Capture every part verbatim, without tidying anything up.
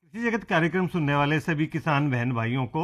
कृषि जगत कार्यक्रम सुनने वाले सभी किसान बहन भाइयों को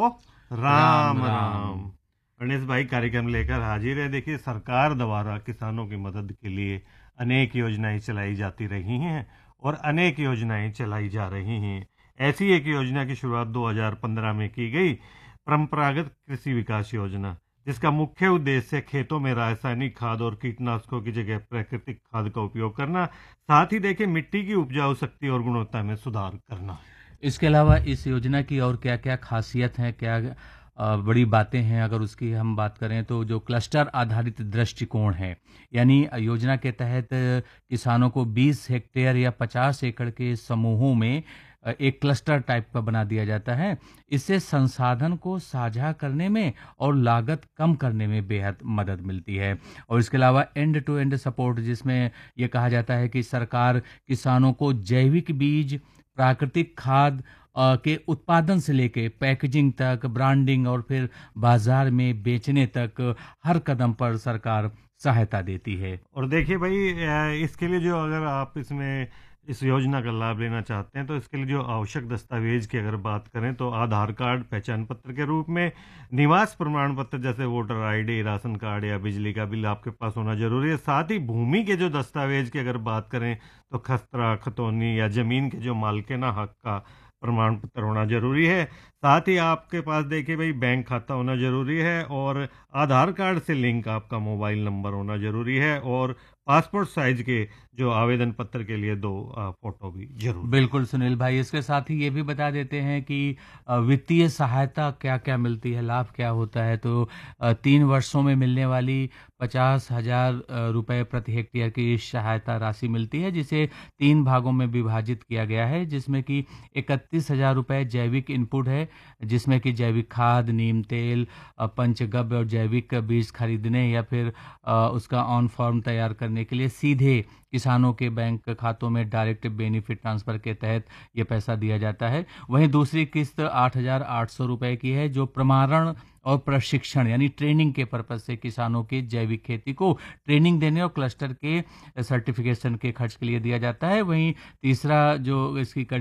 राम राम राम। राम। गणेश भाई कार्यक्रम लेकर हाजिर है। देखिए, सरकार द्वारा किसानों की मदद के लिए अनेक योजनाएं चलाई जाती रही हैं और अनेक योजनाएं चलाई जा रही हैं। ऐसी एक योजना की शुरुआत दो हज़ार पंद्रह में की गई, परंपरागत कृषि विकास योजना, जिसका मुख्य उद्देश्य खेतों में रासायनिक खाद और कीटनाशकों की जगह प्राकृतिक खाद का उपयोग करना, साथ ही देखिए मिट्टी की उपजाऊ शक्ति और गुणवत्ता में सुधार करना। इसके अलावा इस योजना की और क्या क्या खासियत है, क्या अ, बड़ी बातें हैं, अगर उसकी हम बात करें तो जो क्लस्टर आधारित दृष्टिकोण है, यानी योजना के तहत किसानों को बीस हेक्टेयर या पचास एकड़ के समूहों में अ, एक क्लस्टर टाइप का बना दिया जाता है। इससे संसाधन को साझा करने में और लागत कम करने में बेहद मदद मिलती है। और इसके अलावा एंड टू एंड सपोर्ट, जिसमें यह कहा जाता है कि सरकार किसानों को जैविक बीज, प्राकृतिक खाद अ, के उत्पादन से लेके पैकेजिंग तक, ब्रांडिंग और फिर बाजार में बेचने तक हर कदम पर सरकार सहायता देती है। और देखिए भाई, अ, इसके लिए जो अगर आप इसमें इस योजना का लाभ लेना चाहते हैं तो इसके लिए जो आवश्यक दस्तावेज की अगर बात करें तो आधार कार्ड पहचान पत्र के रूप में, निवास प्रमाण पत्र जैसे वोटर आईडी, राशन कार्ड या बिजली का बिल आपके पास होना जरूरी है। साथ ही भूमि के जो दस्तावेज की अगर बात करें तो खसरा, खतौनी या जमीन के जो मालिकाना हक का प्रमाण पत्र होना जरूरी है। साथ ही आपके पास देखिए भाई बैंक खाता होना जरूरी है और आधार कार्ड से लिंक आपका मोबाइल नंबर होना जरूरी है और पासपोर्ट साइज के जो आवेदन पत्र के लिए दो आ, फोटो भी जरूरी है। बिल्कुल सुनील भाई, इसके साथ ही ये भी बता देते हैं कि अ, वित्तीय सहायता क्या क्या मिलती है, लाभ क्या होता है। तो अ, तीन वर्षों में मिलने वाली पचास हजार अ, रुपए प्रति हेक्टेयर की सहायता राशि मिलती है, जिसे तीन भागों में विभाजित किया गया है, जिसमें कि इकतीस हजार रुपये जैविक इनपुट है, जिसमें कि जैविक खाद, नीम तेल, अ, पंचगव्य और जैविक बीज खरीदने या फिर अ, उसका ऑन फॉर्म तैयार करने के लिए सीधे किसानों के बैंक खातों में डायरेक्ट बेनिफिट ट्रांसफर के तहत ये पैसा दिया जाता है। वहीं दूसरी किस्त आठ हजार आठ सौ रुपए की है, जो प्रमाणन और प्रशिक्षण यानी ट्रेनिंग के पर्पज से किसानों की जैविक खेती को ट्रेनिंग देने और क्लस्टर के सर्टिफिकेशन के खर्च के लिए दिया जाता है। वहीं तीसरा जो इसकी